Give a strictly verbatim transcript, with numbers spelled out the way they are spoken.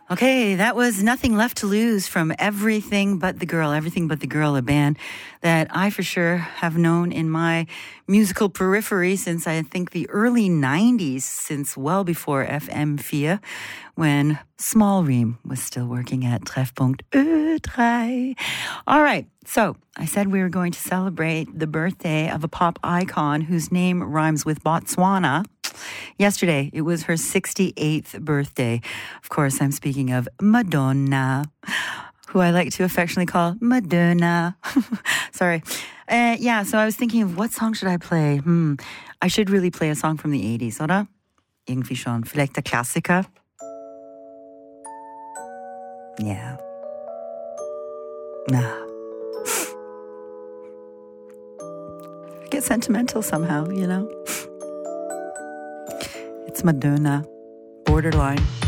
Okay, that was Nothing Left to Lose from Everything But the Girl. Everything But the Girl, a band that I for sure have known in my musical periphery since I think the early nineties, since well before F M vier, when Small Ream was still working at Treffpunkt Ö three. All right, so I said we were going to celebrate the birthday of a pop icon whose name rhymes with Botswana. Yesterday, it was her sixty-eighth birthday. Of course, I'm speaking of Madonna, who I like to affectionately call Madonna. Sorry. Uh, yeah, so I was thinking of what song should I play? Hmm. I should really play a song from the eighties, oder? Irgendwie schon. Vielleicht der Klassiker? Yeah. Nah. I get sentimental somehow, you know? It's Madonna, Borderline.